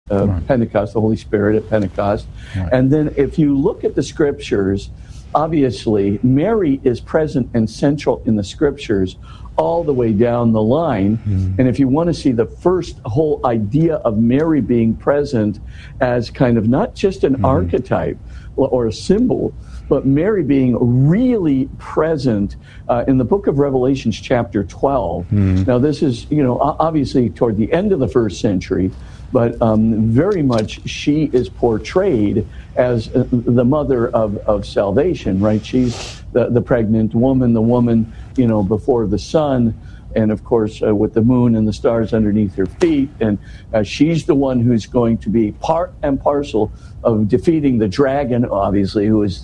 Pentecost, the Holy Spirit at Pentecost. Right. And then if you look at the scriptures, obviously Mary is present and central in the scriptures all the way down the line. And if you want to see the first whole idea of Mary being present as kind of not just an archetype or a symbol, but Mary being really present in the book of Revelations chapter 12. Now this is, obviously toward the end of the first century, but very much she is portrayed as the mother of salvation, right? She's the pregnant woman, the woman, before the sun, and of course with the moon and the stars underneath her feet, and she's the one who's going to be part and parcel of defeating the dragon, obviously, who is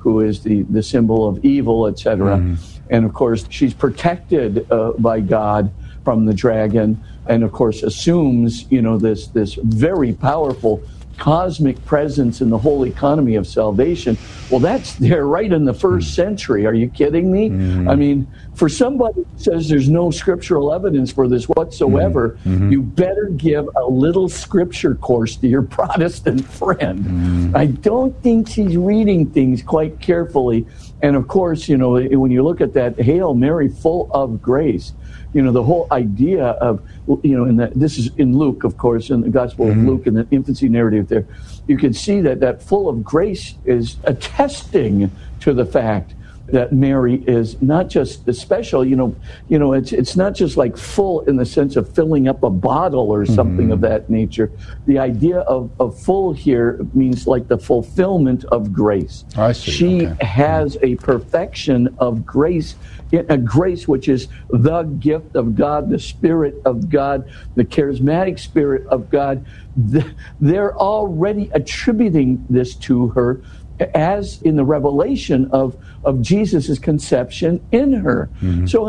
the symbol of evil, etc. And of course she's protected by God from the dragon, and of course assumes this very powerful cosmic presence in the whole economy of salvation. Well, that's there right in the first century. Are you kidding me? I mean, for somebody who says there's no scriptural evidence for this whatsoever, you better give a little scripture course to your Protestant friend. I don't think she's reading things quite carefully. And of course, when you look at that, Hail Mary, full of grace, the whole idea of, this is in Luke, of course, in the Gospel of Luke, in the infancy narrative there, you can see that full of grace is attesting to the fact that Mary is not just the special, it's not just like full in the sense of filling up a bottle or something of that nature. The idea of full here means like the fulfillment of grace. I see. She has a perfection of grace, a grace which is the gift of God, the Spirit of God, the charismatic Spirit of God. They're already attributing this to her as in the revelation of Jesus' conception in her. So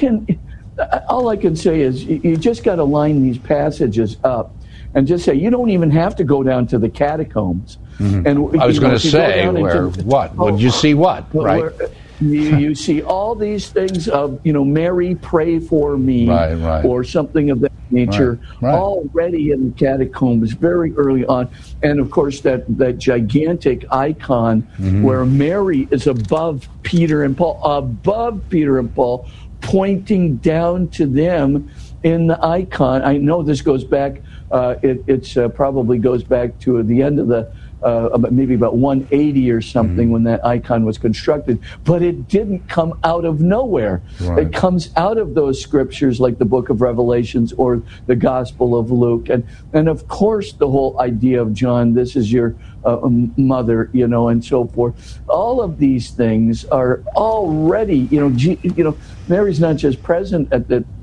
all I can say is you just got to line these passages up and just say, you don't even have to go down to the catacombs. And I was going to say, what? Would you see what, right? You see all these things of, Mary, pray for me, or something of that nature, already in the catacombs very early on. And of course, that gigantic icon where Mary is above Peter and Paul, pointing down to them in the icon. I know this goes back, it probably goes back to the end of the maybe about 180 or something when that icon was constructed, but it didn't come out of nowhere. It comes out of those scriptures like the book of Revelations or the Gospel of Luke, and of course the whole idea of John, this is your mother, and so forth. All of these things are already, Mary's not just present at the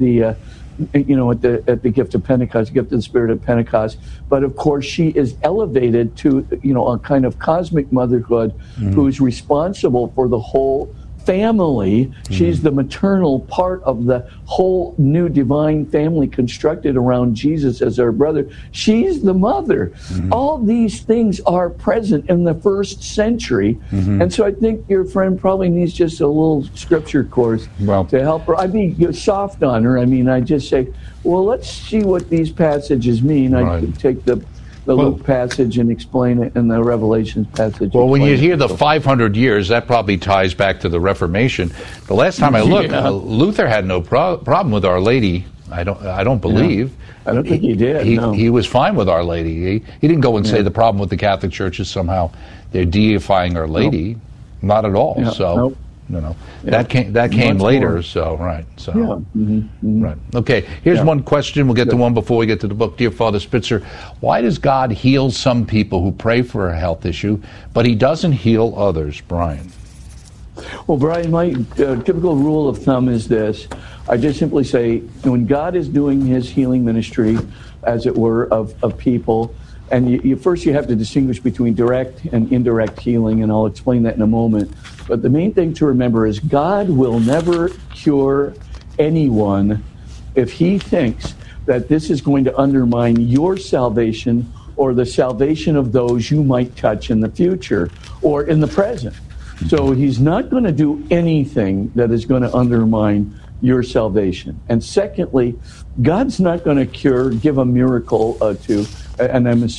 gift of Pentecost, gift of the Spirit of Pentecost, but of course she is elevated to, a kind of cosmic motherhood who's responsible for the whole family. She's the maternal part of the whole new divine family constructed around Jesus as our brother. She's the mother. All these things are present in the first century. And so I think your friend probably needs just a little scripture course to help her. I mean, you're soft on her. I mean, I just say, well, let's see what these passages mean. I take the Luke passage and explain it, and the Revelations passage. Well, when you hear the 500 years, that probably ties back to the Reformation. The last time I looked, Luther had no problem with Our Lady. I don't believe. I don't think he did. He was fine with Our Lady. He didn't go and say the problem with the Catholic Church is somehow they're deifying Our Lady. Not at all. That came later. More. So right. So right. Okay. Here's one question. We'll get to one before we get to the book. Dear Father Spitzer, why does God heal some people who pray for a health issue, but He doesn't heal others? Brian. Well, Brian, my typical rule of thumb is this. I just simply say, when God is doing His healing ministry, as it were, of people, and first you have to distinguish between direct and indirect healing, and I'll explain that in a moment. But the main thing to remember is God will never cure anyone if He thinks that this is going to undermine your salvation or the salvation of those you might touch in the future or in the present. So He's not going to do anything that is going to undermine your salvation. And secondly, God's not going to give a miracle to, and I'm